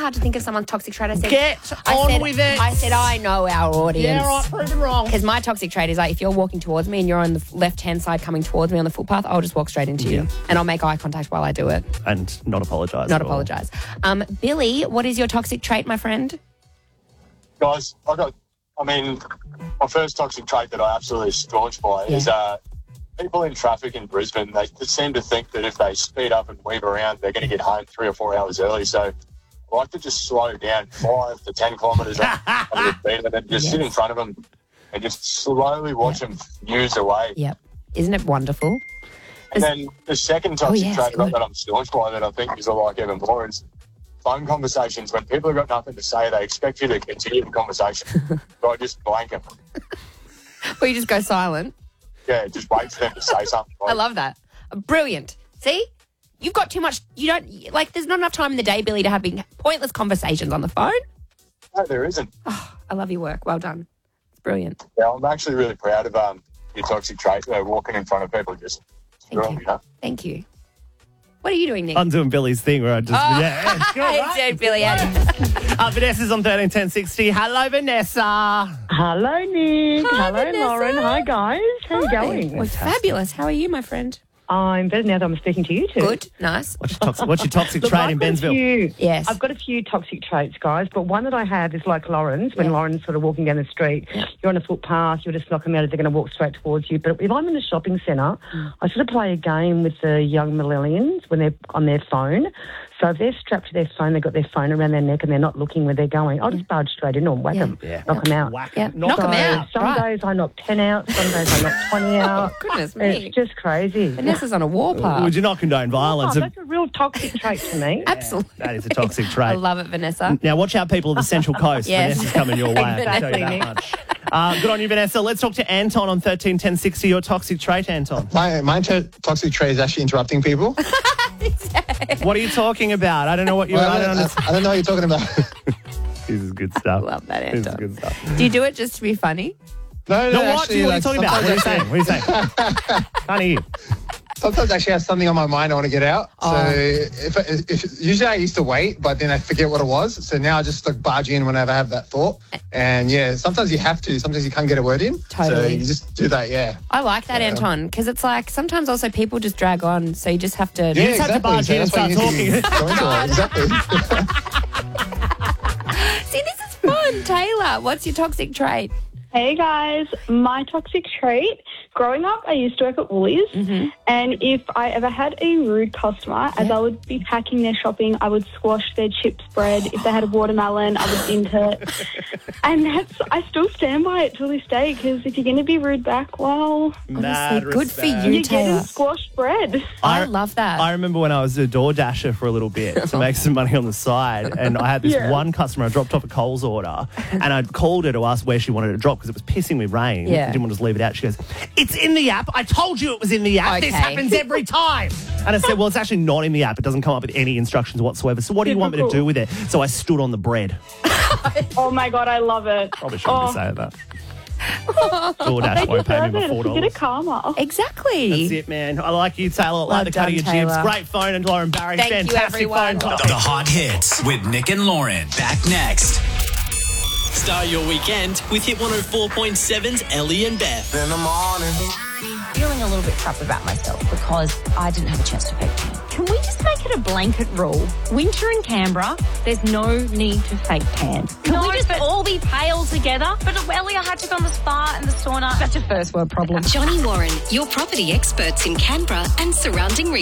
hard to think of someone's toxic trait. I said, with it. I said, I know our audience. Yeah, right, prove them wrong. Because my toxic trait is like, if you're walking towards me and you're on the left-hand side coming towards me on the footpath, I'll just walk straight into you. And I'll make eye contact while I do it. And not apologise. Not apologise. Billy, what is your toxic trait, my friend? Guys, my first toxic trait that I absolutely staunch by is people in traffic in Brisbane, they seem to think that if they speed up and weave around, they're going to get home 3 or 4 hours early. So I like to just slow down 5 to 10 kilometres on the speed and then just sit in front of them and just slowly watch them fuse away. Yep. Isn't it wonderful? And then the second toxic trait that I'm staunch by that I think is I like even more is phone conversations. When people have got nothing to say, they expect you to continue the conversation. So I just blank them. Or you just go silent. Yeah, just wait for them to say something. I love that. Brilliant. See? You've got too much. You don't, there's not enough time in the day, Billy, to have pointless conversations on the phone. No, there isn't. Oh, I love your work. Well done. It's brilliant. Yeah, I'm actually really proud of your toxic trait. Walking in front of people just... Thank you. What are you doing, Nick? I'm doing Billy's thing where I just... It's Billy. Vanessa's on 131060. Hello, Vanessa. Hello, Nick. Hi, Hello, Vanessa. Lauren. Hi, guys. How are you going? Well, fabulous. How are you, my friend? I'm better now that I'm speaking to you two. Good. Nice. What's your toxic trait in Bensville? Yes. I've got a few toxic traits, guys, but one that I have is like Lauren's. When Lauren's sort of walking down the street, you're on a footpath, you'll just knock them out as they're going to walk straight towards you. But if I'm in a shopping centre, I sort of play a game with the young millennials when they're on their phone. So if they're strapped to their phone, they've got their phone around their neck and they're not looking where they're going, I'll just barge straight in and whack them, knock them out. Knock them out. Some days I knock 10 out, some days I knock 20 out. Goodness me. It's just crazy. Vanessa's on a warpath. Would you not condone violence? Oh, that's a real toxic trait to me. Absolutely. That is a toxic trait. I love it, Vanessa. Now, watch out, people of the Central Coast. Yes. Vanessa's coming your way. I can tell you Exactly, that much. Good on you, Vanessa. Let's talk to Anton on 131060. Your toxic trait, Anton. My toxic trait is actually interrupting people. What are you talking about? I don't know what you're... I don't know what you're talking about. This is good stuff. Love that, This is Anton. good stuff. Do you do it just to be funny? No, No, what? actually, What are you talking about? What are you saying? What are you saying? Can't hear you. Sometimes I actually have something on my mind I want to get out. So if usually I used to wait, but then I forget what it was. So now I just barge in whenever I have that thought. And sometimes you have to. Sometimes you can't get a word in. Totally. So you just do that, I like that, Anton, because it's like sometimes also people just drag on, so you just have to... You just have to barge in and start talking. Exactly. See, this is fun. Taylor, what's your toxic trait? Hey guys, my toxic trait, growing up I used to work at Woolies and if I ever had a rude customer, as I would be packing their shopping, I would squash their chips bread. If they had a watermelon, I would into it. And I still stand by it till this day because if you're going to be rude back, well... Mad Honestly, good for respect. you, You're Taylor. getting squashed bread. I love that. I remember when I was a door dasher for a little bit to make some money on the side, and I had this one customer, I dropped off a Coles order, and I called her to ask where she wanted to drop because it was pissing with rain. Yeah. I didn't want to just leave it out. She goes, "It's in the app. I told you it was in the app. This Okay. happens every time." And I said, "Well, it's actually not in the app. It doesn't come up with any instructions whatsoever. So what do you want me to do with it?" So I stood on the bread. Oh my God, I love it. Probably shouldn't be saying that. DoorDash won't pay me my $4. Get a karma. Exactly. That's it, man. I like you, Taylor. I like Well the cut of your done, jibs. Taylor. Great phone, and Lauren Barry. Thank you, Fantastic everyone. phone. The Hot Hits with Nick and Lauren. Back next. Start your weekend with Hit 104.7's Ellie and Beth. In the morning. Feeling a little bit crap about myself because I didn't have a chance to fake tan. Can we just make it a blanket rule? Winter in Canberra, there's no need to fake tan. Can we just all be pale together? But Ellie, I had to go on the spa and the sauna. That's a first world problem. Johnny Warren, your property experts in Canberra and surrounding regions.